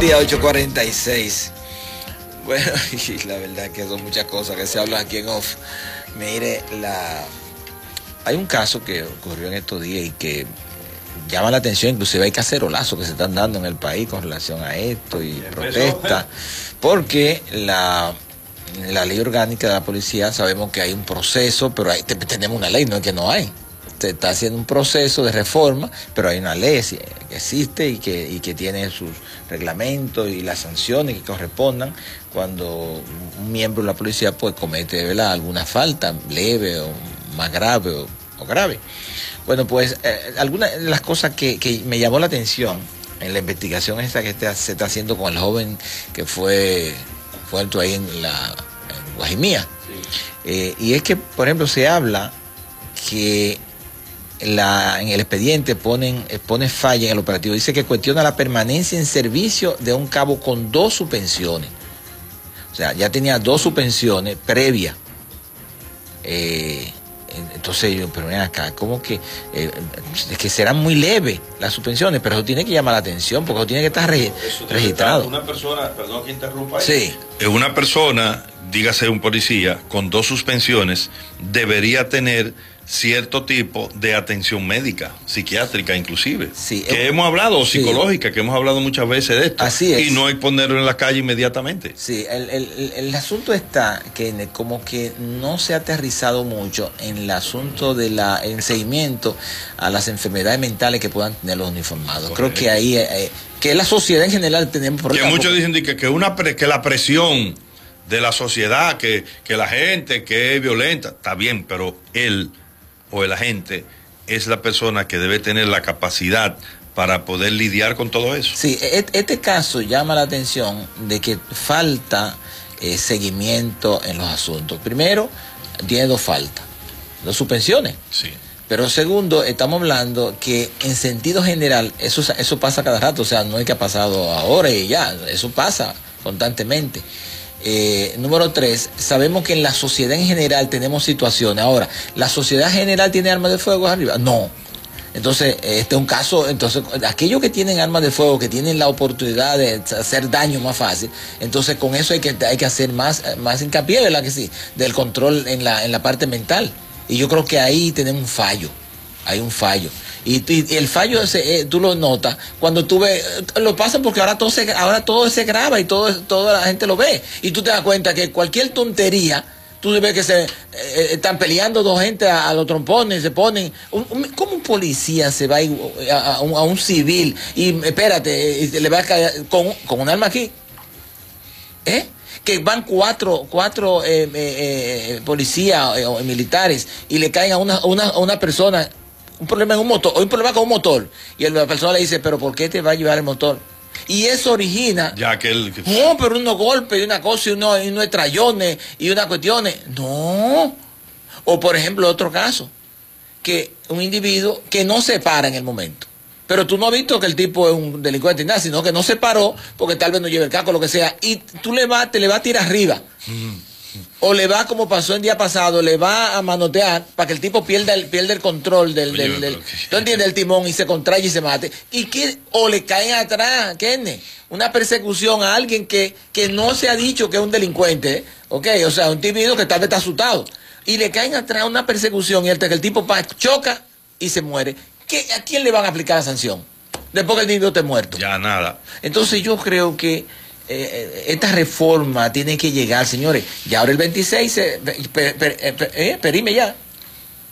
día, 8:46. Bueno, y la verdad que son muchas cosas que se hablan aquí en off. Mire, hay un caso que ocurrió en estos días y que llama la atención, inclusive hay cacerolazos que se están dando en el país con relación a esto y protestas, porque la ley orgánica de la policía, sabemos que hay un proceso, pero tenemos una ley, no es que no hay. Se está haciendo un proceso de reforma, pero hay una ley que existe y que tiene sus reglamentos y las sanciones que correspondan cuando un miembro de la policía pues comete, ¿verdad?, alguna falta leve o más grave o grave. Bueno, pues algunas de las cosas que me llamó la atención en la investigación esta que se está haciendo con el joven que fue muerto ahí en Guajimía. Sí. Y es que, por ejemplo, se habla que en el expediente pone falla en el operativo. Dice que cuestiona la permanencia en servicio de un cabo con 2 suspensiones. O sea, ya tenía 2 suspensiones previas. Entonces yo, pero ven acá, ¿cómo que serán muy leves las suspensiones? Pero eso tiene que llamar la atención, porque eso tiene que estar registrado. Una persona, perdón que interrumpa ahí. Sí. Una persona, dígase un policía, con 2 suspensiones, debería tener cierto tipo de atención médica, psiquiátrica inclusive, sí, que hemos hablado, psicológica, sí, que hemos hablado muchas veces de esto. Así es. Y no hay ponerlo en la calle inmediatamente. Sí, el asunto está que como que no se ha aterrizado mucho en el asunto el seguimiento a las enfermedades mentales que puedan tener los uniformados. Correcto. Creo que ahí, que la sociedad en general tenemos problemas. Que muchos dicen que la presión de la sociedad, que la gente que es violenta, está bien, pero él o el agente es la persona que debe tener la capacidad para poder lidiar con todo eso. Sí, este caso llama la atención de que falta seguimiento en los asuntos. Primero, tiene 2 faltas, 2 suspensiones. Sí. Pero segundo, estamos hablando que en sentido general eso pasa cada rato, o sea, no es que ha pasado ahora y ya, eso pasa constantemente. Número 3, sabemos que en la sociedad en general tenemos situaciones. Ahora, ¿la sociedad general tiene armas de fuego arriba? No. Entonces, este es un caso, entonces, aquellos que tienen armas de fuego, que tienen la oportunidad de hacer daño más fácil, entonces con eso hay que hacer más hincapié, ¿verdad que sí?, del control en la parte mental. Y yo creo que ahí tenemos un fallo. Hay un fallo. Y el fallo tú lo notas cuando tú ves, lo pasan porque ahora todo se graba y toda la gente lo ve. Y tú te das cuenta que cualquier tontería, tú ves que están peleando 2 gente a los trompones, se ponen. ¿Cómo un policía se va a un civil y espérate, le va a caer con un arma aquí? Que van cuatro policías o militares y le caen a una persona. Un problema en un motor, o un problema con un motor, y la persona le dice, pero ¿por qué te va a llevar el motor? Y eso origina, no, pero unos golpes y una cosa y unos trayones y unas cuestiones, no. O por ejemplo otro caso, que un individuo que no se para en el momento, pero tú no has visto que el tipo es un delincuente ni nada, sino que no se paró porque tal vez no lleve el casco o lo que sea, y tú te le vas a tirar arriba. O le va, como pasó el día pasado, le va a manotear para que el tipo pierda el control ¿tú entiendes?, el timón, y se contrae y se mate. O le caen atrás, Kenneth, una persecución a alguien que no se ha dicho que es un delincuente, ¿ok? O sea, un individuo que tal vez está asustado. Y le caen atrás una persecución y hasta que el tipo choca y se muere. ¿A quién le van a aplicar la sanción? Después que el individuo esté muerto. Ya nada. Entonces yo creo que esta reforma tiene que llegar, señores. Ya ahora el 26, perime ya.